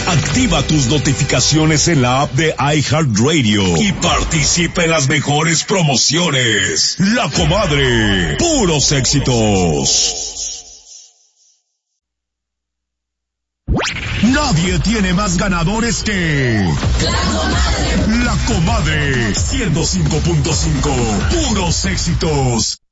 Activa tus notificaciones en la app de iHeartRadio y participa en las mejores promociones. La Comadre, puros éxitos. Nadie tiene más ganadores que La Comadre 105.5, puros éxitos.